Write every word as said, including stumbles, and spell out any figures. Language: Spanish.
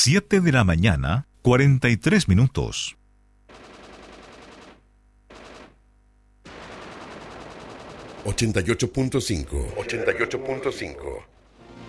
siete de la mañana, cuarenta y tres minutos. ochenta y ocho punto cinco. ochenta y ocho punto cinco.